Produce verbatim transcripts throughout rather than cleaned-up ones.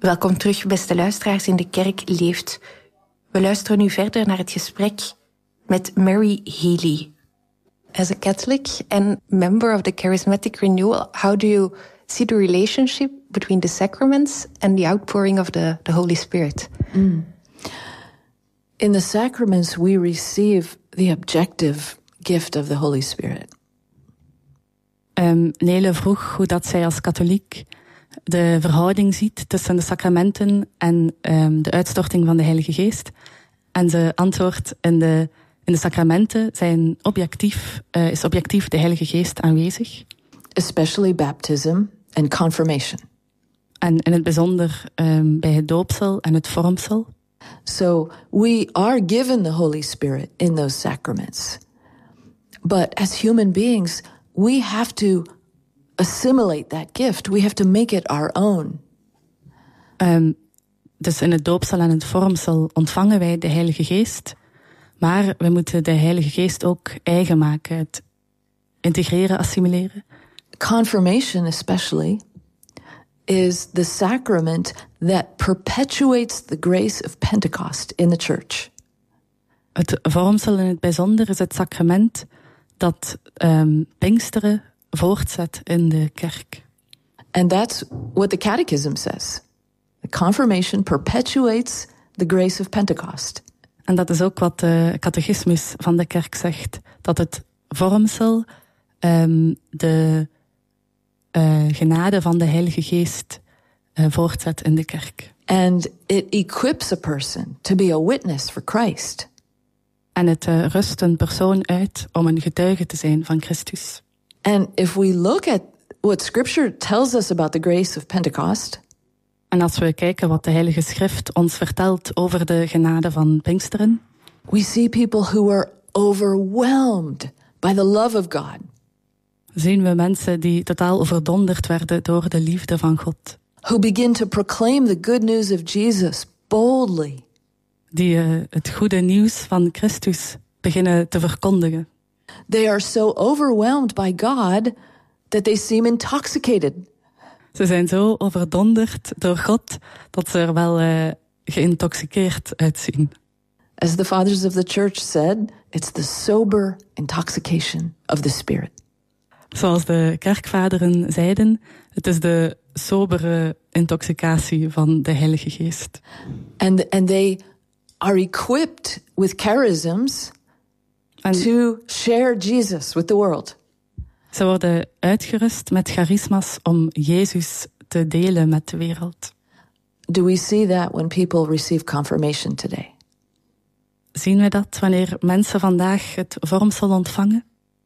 Welkom terug, beste luisteraars in De Kerk Leeft. We luisteren nu verder naar het gesprek met Mary Healy. As a Catholic and member of the Charismatic Renewal, how do you see the relationship between the sacraments and the outpouring of the, the Holy Spirit? Mm. In the sacraments, we receive the objective gift of the Holy Spirit. Um, Nele vroeg hoe dat zij als katholiek de verhouding ziet tussen de sacramenten en um, de uitstorting van de Heilige Geest. En ze antwoordt, in de, in de sacramenten zijn objectief, uh, is objectief de Heilige Geest aanwezig. Especially baptism and confirmation. En in het bijzonder um, bij het doopsel en het vormsel. So we are given the Holy Spirit in those sacraments. But as human beings, we have to assimilate that gift. We have to make it our own. Um, dus in het doopsel en het vormsel ontvangen wij de Heilige Geest. Maar we moeten de Heilige Geest ook eigen maken. Het integreren, assimileren. Confirmation especially is the sacrament that perpetuates the grace of Pentecost in the church. Het vormsel in het bijzonder is het sacrament dat um, Pinksteren voortzet in de kerk. And that's what the Catechism says. The confirmation perpetuates the grace of Pentecost. En dat is ook wat de catechismus van de kerk zegt. Dat het vormsel um, de uh, genade van de Heilige Geest uh, voortzet in de kerk. And it equips a person to be a witness for Christ. En het uh, rust een persoon uit om een getuige te zijn van Christus. And if we look at what Scripture tells us about the grace of Pentecost, en als we kijken wat de Heilige Schrift ons vertelt over de genade van Pinksteren, we see people who are overwhelmed by the love of God. Zien we mensen die totaal overdonderd werden door de liefde van God. Who begin to proclaim the good news of Jesus boldly. Die uh, het goede nieuws van Christus beginnen te verkondigen. They are so overwhelmed by God that they seem intoxicated. Ze zijn zo overdonderd door God dat ze er wel uh, geïntoxiceerd uitzien. As the fathers of the church said, it's the sober intoxication of the Spirit. Zoals de kerkvaderen zeiden, het is de sobere intoxicatie van de Heilige Geest. And and they are equipped with charisms en to share Jesus with the world. Ze worden uitgerust met charisma's om Jezus te delen met de wereld. Do we see that when people receive confirmation today? Zien we dat wanneer mensen vandaag het vormsel ontvangen?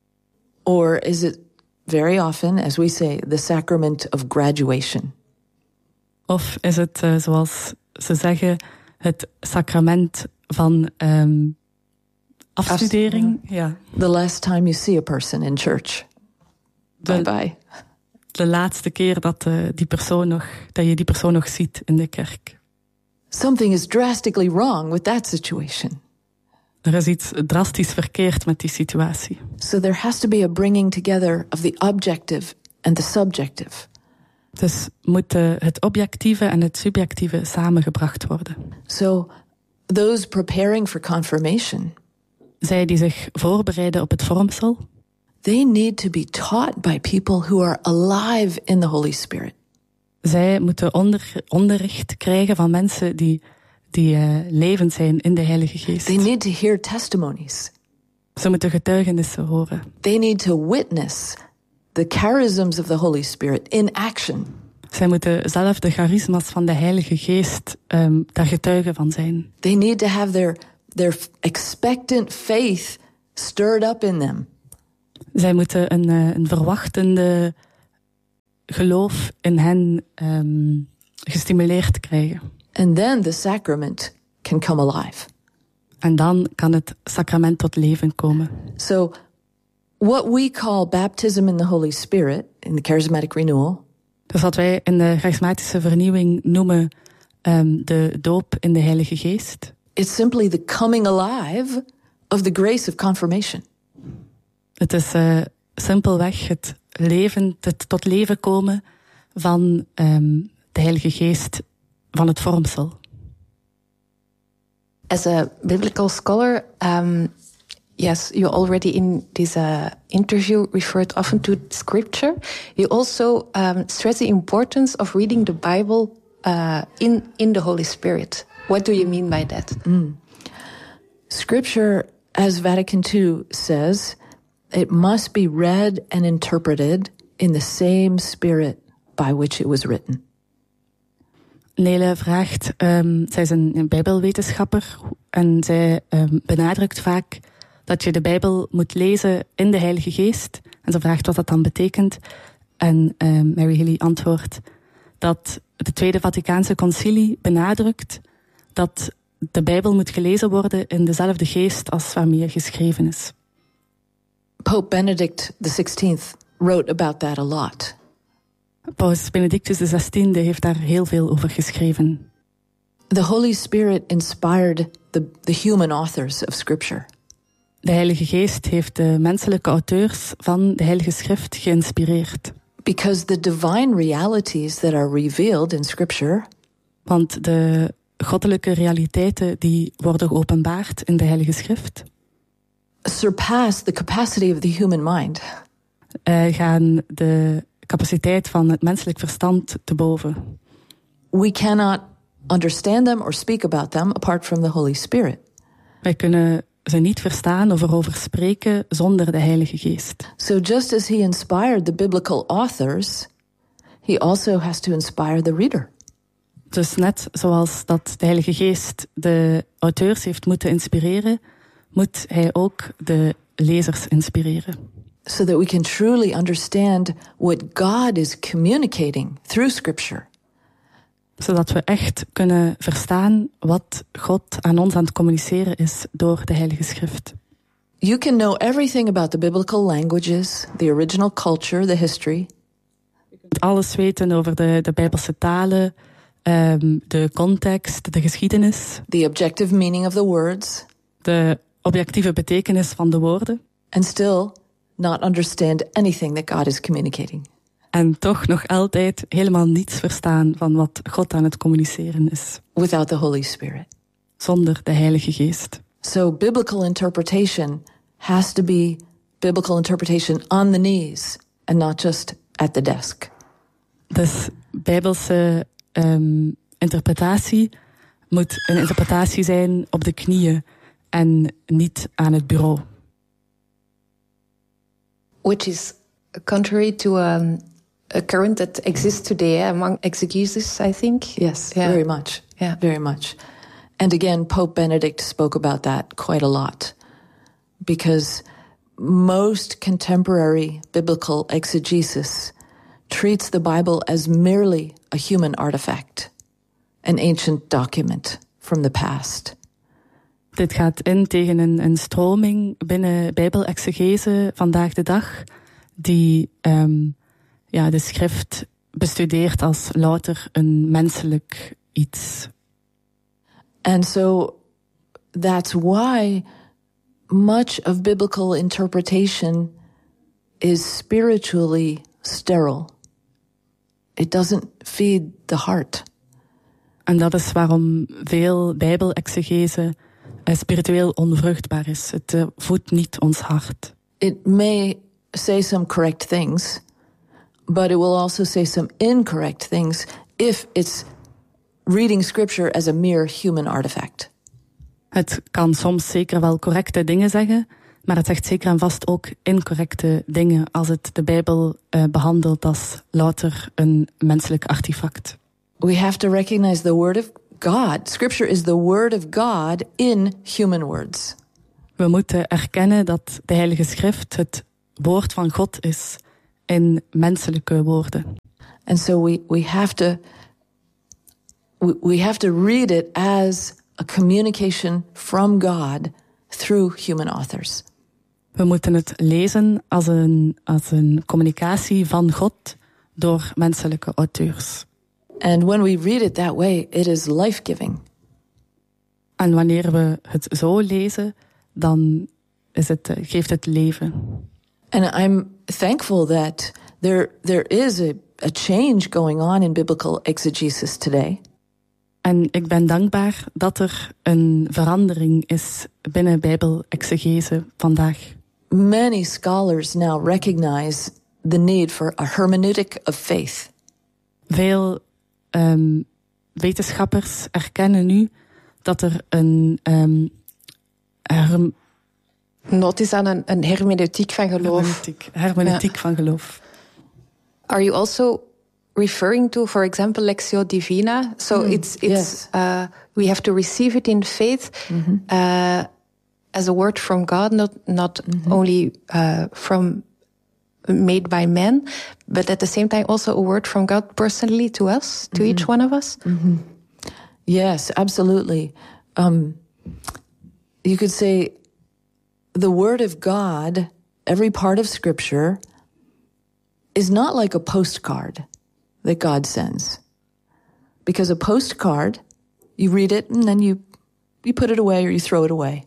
Or is it very often, as we say, the sacrament of graduation? Of is het, uh, zoals ze zeggen, het sacrament van um, afstudering? Afst- ja. The last time you see a person in church. Bye bye. De laatste keer dat, uh, die persoon nog, dat je die persoon nog ziet in de kerk. Something is drastically wrong with that situation. Er is iets drastisch verkeerd met die situatie. So there has to be a bringing together of the objective and the subjective. Dus moet uh, het objectieve en het subjectieve samengebracht worden. So those preparing for confirmation, zij die zich voorbereiden op het vormsel, they need to be taught by people who are alive in the Holy Spirit. Zij moeten onder, onderricht krijgen van mensen die, die uh, levend zijn in de Heilige Geest. They need to hear testimonies. Ze moeten getuigenissen horen. They need to witness the charisms of the Holy Spirit in action. Zij moeten zelf de charisma's van de Heilige Geest um, daar getuigen van zijn. They need to have their, their expectant faith stirred up in them. Zij moeten een, uh, een verwachtende geloof in hen um, gestimuleerd krijgen. And then the sacrament can come alive. En dan kan het sacrament tot leven komen. So what we call baptism in the Holy Spirit, in the charismatic renewal, dus wat wij in de charismatische vernieuwing noemen um, de doop in de Heilige Geest, it's simply the coming alive of the grace of confirmation. Het is uh, simpelweg het leven, het tot leven komen van um, de Heilige Geest van het vormsel. As a biblical scholar, um, yes, you already in this uh, interview referred often to scripture. You also um, stress the importance of reading the Bible uh, in, in the Holy Spirit. What do you mean by that? Mm. Scripture, as Vatican two says, it must be read and interpreted in the same spirit by which it was written. Nele vraagt, um, zij is een, een bijbelwetenschapper en zij um, benadrukt vaak dat je de Bijbel moet lezen in de Heilige Geest. En ze vraagt wat dat dan betekent. En um, Mary Healy antwoordt dat de Tweede Vaticaanse Concilie benadrukt dat de Bijbel moet gelezen worden in dezelfde geest als waarmee er geschreven is. Pope Benedict the sixteenth wrote about that a lot. Paus Benedictus de zestiende heeft daar heel veel over geschreven. The Holy Spirit inspired the, the human authors of Scripture. De Heilige Geest heeft de menselijke auteurs van de Heilige Schrift geïnspireerd. Because the divine realities that are revealed in Scripture, want de goddelijke realiteiten die worden geopenbaard in de Heilige Schrift, surpass the capacity of the human mind. Uh, gaan de capaciteit van het menselijk verstand te boven. We cannot understand them or speak about them apart from the Holy Spirit. Wij kunnen ze niet verstaan of erover spreken zonder de Heilige Geest. So just as he inspired the biblical authors, he also has to inspire the reader. Dus net zoals dat de Heilige Geest de auteurs heeft moeten inspireren, moet hij ook de lezers inspireren. So that we can truly understand what God is communicating through Scripture. Zodat we echt kunnen verstaan wat God aan ons aan het communiceren is door de Heilige Schrift. You can know everything about the biblical languages, the original culture, the history. Je kunt alles weten over de, de Bijbelse talen, um, de context, de geschiedenis. The objective meaning of the words. De objectieve betekenis van de woorden. And still not understand anything that God is communicating. En toch nog altijd helemaal niets verstaan van wat God aan het communiceren is. Without the Holy Spirit. Zonder de Heilige Geest. So biblical interpretation has to be biblical interpretation on the knees and not just at the desk. Dus Bijbelse um, interpretatie moet een interpretatie zijn op de knieën en niet aan het bureau. Which is contrary to um, a current that exists today eh, among exegesis, I think. Yes, yeah. very much. Yeah. Very much. And again, Pope Benedict spoke about that quite a lot. Because most contemporary biblical exegesis treats the Bible as merely a human artifact, an ancient document from the past. Dit gaat in tegen een, een stroming binnen Bijbelexegese vandaag de dag, die um, ja, de schrift bestudeert als louter een menselijk iets. And so that's why much of biblical interpretation is spiritually sterile. It doesn't feed the heart. En dat is waarom veel Bijbelexegese spiritueel onvruchtbaar is. Het uh, voedt niet ons hart. It may say some correct things, but it will also say some incorrect things if it's reading scripture as a mere human artifact. Het kan soms zeker wel correcte dingen zeggen, maar het zegt zeker en vast ook incorrecte dingen als het de Bijbel uh, behandelt als louter een menselijk artefact. We have to recognize the word of God. Scripture is the word of God in human words. We moeten erkennen dat de Heilige Schrift het woord van God is in menselijke woorden. And so we, we have to we, we have to read it as a communication from God through human authors. We moeten het lezen als een, als een communicatie van God door menselijke auteurs. And when we read it that way, it is life-giving. En wanneer we het zo lezen, dan is het, geeft het leven. And I'm thankful that there there is a, a change going on in biblical exegesis today. En ik ben dankbaar dat er een verandering is binnen Bijbelexegese vandaag. Many scholars now recognize the need for a hermeneutic of faith. Veel um, wetenschappers erkennen nu dat er een um, herm- nood is aan een, een hermeneutiek van geloof. hermeneutiek, hermeneutiek ja. van geloof. Are you also referring to, for example, Lectio Divina? So mm, it's it's yes. uh, we have to receive it in faith mm-hmm. uh, as a word from God, not not mm-hmm. only uh, from made by men, but at the same time also a word from God personally to us, to mm-hmm. each one of us. Mm-hmm. Yes, absolutely. Um, you could say the word of God, every part of Scripture, is not like a postcard that God sends. Because a postcard, you read it and then you, you put it away or you throw it away.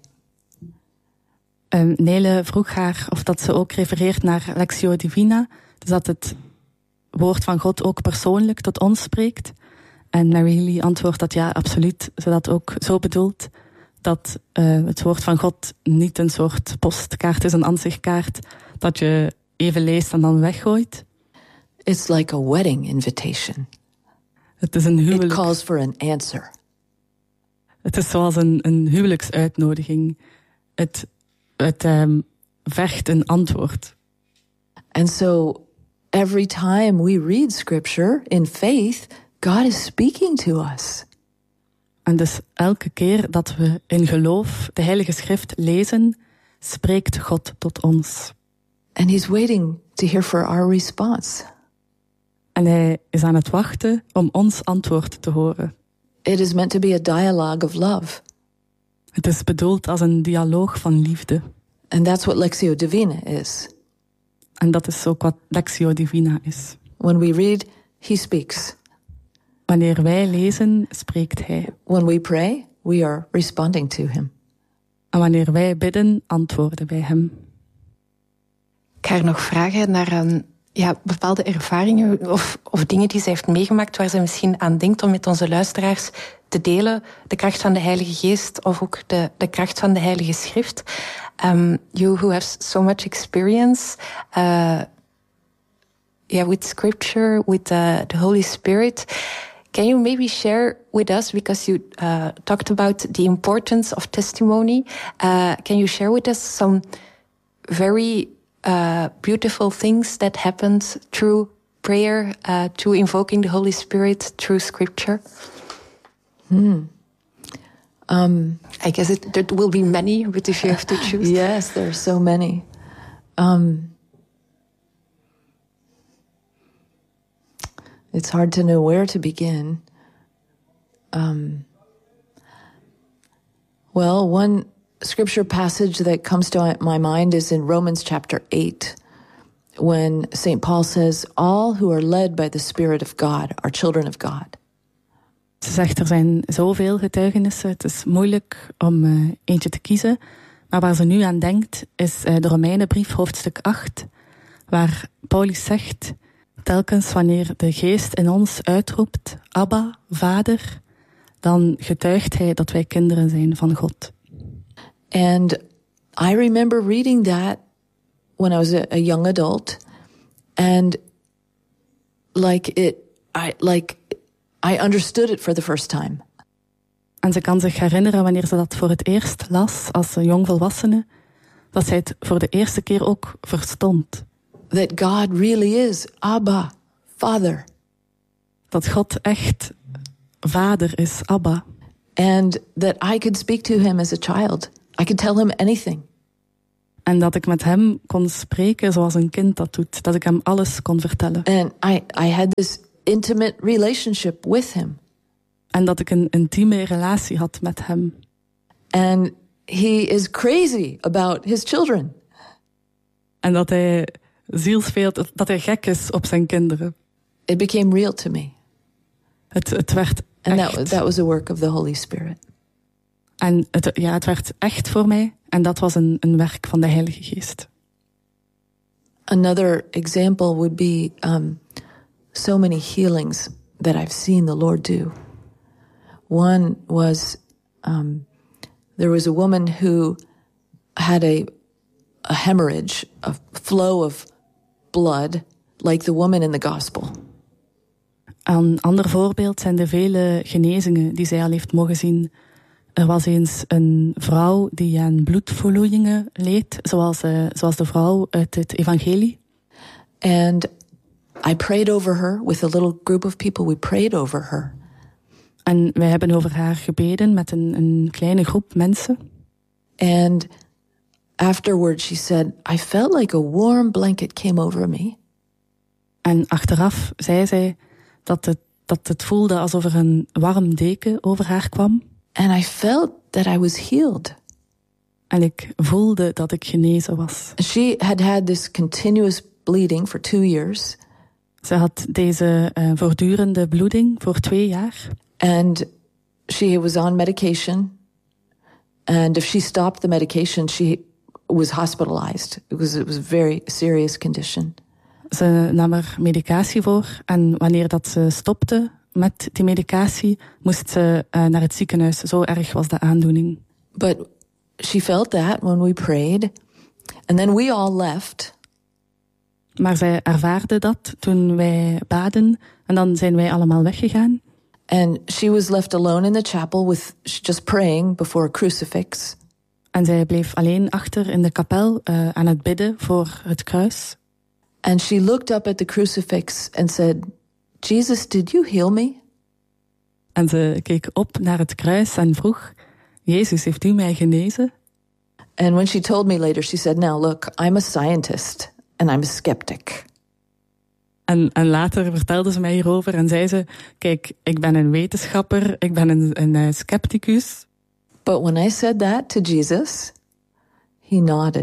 Um, Nele vroeg haar of dat ze ook refereert naar Lectio Divina. Dus dat het woord van God ook persoonlijk tot ons spreekt. En Mary Healy antwoordt dat ja, absoluut. Ze dat ook zo bedoelt. Dat uh, het woord van God niet een soort postkaart is, een ansichtkaart. Dat je even leest en dan weggooit. It's like a wedding invitation. Het is een huwelijk. It calls for an answer. Het is zoals een, een huwelijksuitnodiging. Het, het um, vergt een antwoord. And so every time we read scripture in faith, God is speaking to us. En dus elke keer dat we in geloof de Heilige Schrift lezen, spreekt God tot ons. And he's waiting to hear for our response. En hij is aan het wachten om ons antwoord te horen. It is meant to be a dialogue of love. Het is bedoeld als een dialoog van liefde. And that's what Lectio Divina is. En dat is ook wat Lectio Divina is. When we read, he speaks. Wanneer wij lezen, spreekt hij. When we pray, we are responding to him. En wanneer wij bidden, antwoorden wij hem. Ik ga haar nog vragen naar een, ja, bepaalde ervaringen of, of dingen die ze heeft meegemaakt waar ze misschien aan denkt om met onze luisteraars te delen. De kracht van de Heilige Geest of ook de, de kracht van de Heilige Schrift. Um, you who have so much experience uh, yeah, with Scripture, with uh, the Holy Spirit. Can you maybe share with us, because you uh, talked about the importance of testimony, uh, can you share with us some very uh, beautiful things that happened through prayer, uh, through invoking the Holy Spirit, through Scripture? Hmm. Um, I guess it, there will be many, but if you have to choose. Yes, there are so many. Um, it's hard to know where to begin. Um, well, one scripture passage that comes to my mind is in Romans chapter eight, when Saint Paul says, all who are led by the Spirit of God are children of God. Ze zegt, er zijn zoveel getuigenissen, het is moeilijk om uh, eentje te kiezen. Maar waar ze nu aan denkt, is uh, de Romeinenbrief, hoofdstuk acht, waar Paulus zegt, telkens wanneer de Geest in ons uitroept, Abba, Vader, dan getuigt hij dat wij kinderen zijn van God. And I remember reading that when I was a, a young adult, and like it, I like... I understood it for the first time. En ze kan zich herinneren wanneer ze dat voor het eerst las als een jongvolwassene, dat zij het voor de eerste keer ook verstond. That God really is Abba, Father. Dat God echt Vader is, Abba. And that I could speak to him as a child. I could tell him anything. En dat ik met hem kon spreken zoals een kind dat doet. Dat ik hem alles kon vertellen. And I, I had this intimate relationship with him. En dat ik een intieme relatie had met hem. And he is crazy about his children. En dat hij zielsveel, dat hij gek is op zijn kinderen. It became real to me. Het, het werd And echt. that, that was a work of the Holy Spirit. En het, ja, het werd echt voor mij. En dat was een, een werk van de Heilige Geest. Another example would be um, so many healings that I've seen the Lord do. One was, um, there was a woman who had a, a hemorrhage, a flow of blood, like the woman in the gospel. Een ander voorbeeld zijn de vele genezingen die zij al heeft mogen zien. Er was eens een vrouw die aan bloedvervloeiingen leed, zoals, uh, zoals de vrouw uit het evangelie. And I prayed over her with a little group of people. We prayed over her. En wij hebben over haar gebeden met een, een kleine groep mensen. And afterwards she said, I felt like a warm blanket came over me. En achteraf zei zij dat het, dat het voelde alsof er een warm deken over haar kwam. And I felt that I was healed. En ik voelde dat ik genezen was. She had had this continuous bleeding for two years. Ze had deze uh, voortdurende bloeding voor twee jaar. And she was on medication. And if she stopped the medication, she was hospitalized. It was, it was a very serious condition. Ze nam er medicatie voor. En wanneer dat ze stopte met die medicatie, moest ze uh, naar het ziekenhuis. Zo erg was de aandoening. But she felt that when we prayed. And then we all left. Maar zij ervaarde dat toen wij baden. En dan zijn wij allemaal weggegaan. And she was left alone in the chapel with just praying before a crucifix. En zij bleef alleen achter in de kapel uh, aan het bidden voor het kruis. And she looked up at the crucifix and said, Jesus, did you heal me? En ze keek op naar het kruis en vroeg, Jezus, heeft u mij genezen? And when she told me later, she said, now look, I'm a scientist and I'm a skeptic. En, en later vertelde ze mij hierover en zei ze, kijk, ik ben een wetenschapper, ik ben een, een uh, scepticus. But when I said that to Jesus, he nodded.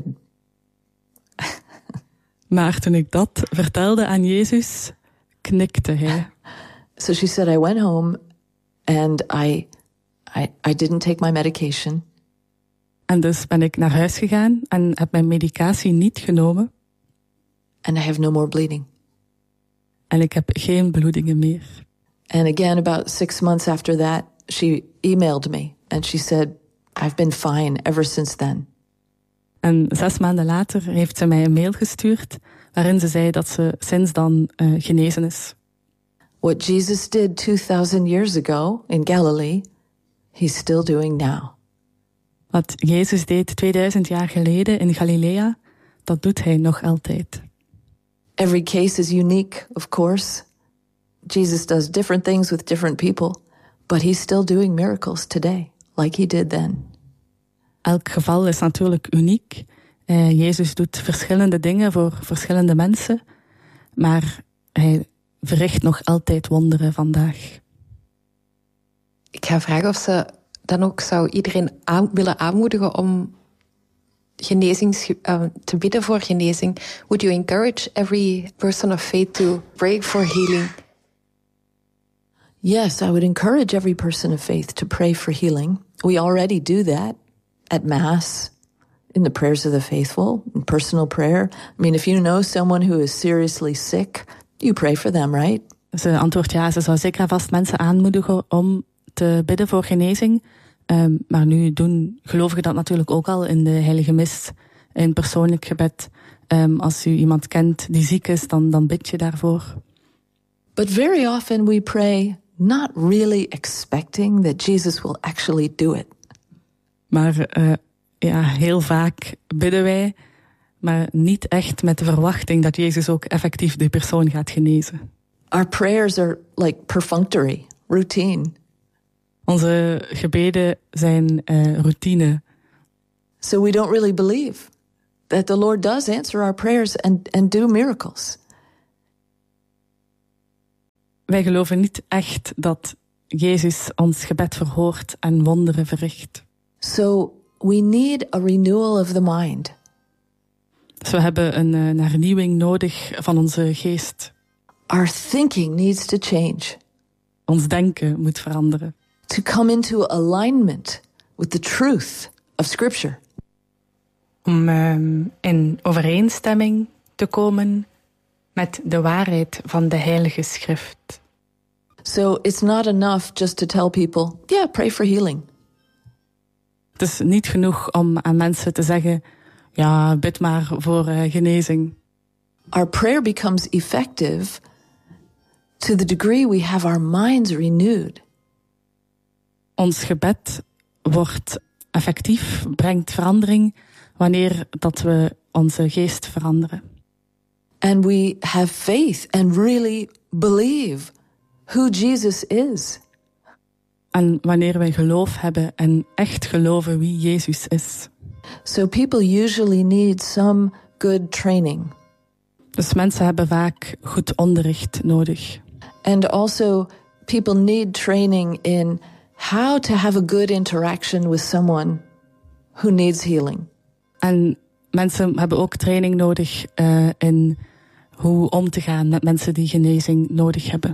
Maar toen ik dat vertelde aan Jezus, knikte hij. So she said, I went home and I, I, I didn't take my medication. En dus ben ik naar huis gegaan en heb mijn medicatie niet genomen. And I have no more bleeding. En ik heb geen bloedingen meer. And again, about six months after that, she emailed me and she said, I've been fine ever since then. En zes maanden later heeft ze mij een mail gestuurd waarin ze zei dat ze sinds dan uh, genezen is. What Jesus did two thousand years ago in Galilee, he's still doing now. Wat Jezus deed tweeduizend jaar geleden in Galilea, dat doet hij nog altijd. Every case is unique, of course. Jesus does different things with different people, but he's still doing miracles today, like he did then. Elk geval is natuurlijk uniek. Uh, Jezus doet verschillende dingen voor verschillende mensen, maar hij verricht nog altijd wonderen vandaag. Ik ga vragen of ze dan ook zou iedereen aan, willen aanmoedigen om genezings, uh, te bidden voor genezing. Would you encourage every person of faith to pray for healing? Yes, I would encourage every person of faith to pray for healing. We already do that at Mass, in the prayers of the faithful, in personal prayer. I mean, if you know someone who is seriously sick, you pray for them, right? Ze antwoordt ja, ze zou zeker en vast mensen aanmoedigen om te bidden voor genezing. Um, maar nu doen gelovigen dat natuurlijk ook al in de heilige mis, in persoonlijk gebed. Um, als u iemand kent die ziek is, dan, dan bid je daarvoor. But very often we pray not really expecting that Jesus will actually do it. Maar uh, ja, heel vaak bidden wij, maar niet echt met de verwachting dat Jezus ook effectief de persoon gaat genezen. Our prayers are like perfunctory, routine. Onze gebeden zijn uh, routine. So we don't really believe that the Lord does answer our prayers and, and do miracles. Wij geloven niet echt dat Jezus ons gebed verhoort en wonderen verricht. So we need a renewal of the mind. Dus we hebben een, een hernieuwing nodig van onze geest. Our thinking needs to change. Ons denken moet veranderen. To come into alignment with the truth of Scripture. Om um, in overeenstemming te komen met de waarheid van de Heilige Schrift. So it's not enough just to tell people, yeah, pray for healing. Het is niet genoeg om aan mensen te zeggen, ja, bid maar voor uh, genezing. Our prayer becomes effective to the degree we have our minds renewed. Ons gebed wordt effectief, brengt verandering wanneer dat we onze geest veranderen. And we have faith and really believe who Jesus is. En wanneer wij geloof hebben en echt geloven wie Jezus is. So people usually need some good training. Dus mensen hebben vaak goed onderricht nodig. And also people need training in how to have a good interaction with someone who needs healing. En mensen hebben ook training nodig uh, in hoe om te gaan met mensen die genezing nodig hebben.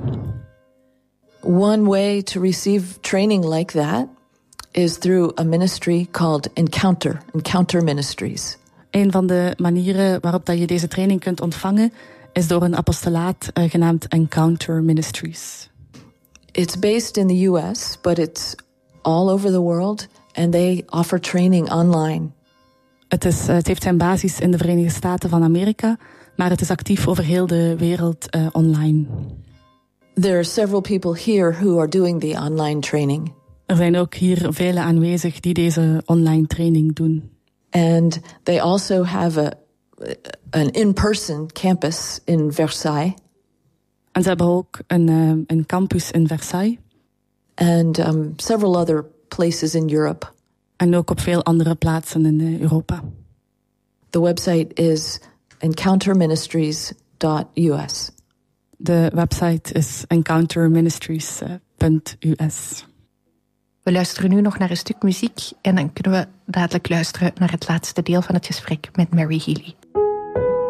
One way to receive training like that is through a ministry called Encounter, Encounter Ministries. Een van de manieren waarop dat je deze training kunt ontvangen is door een apostolaat uh, genaamd Encounter Ministries. It's based in the U S, but it's all over the world and they offer training online. Het, is, het heeft zijn basis in de Verenigde Staten van Amerika, maar het is actief over heel de wereld uh, online. There are several people here who are doing the online training. Er zijn ook hier vele aanwezig die deze online training doen. And they also have a an in-person campus in Versailles. En ze hebben ook een, uh, een campus in Versailles. And um, several other places in Europe. En ook op veel andere plaatsen in uh, Europa. The website is encounter ministries dot U S. De website is encounter ministries dot U S. We luisteren nu nog naar een stuk muziek en dan kunnen we dadelijk luisteren naar het laatste deel van het gesprek met Mary Healy.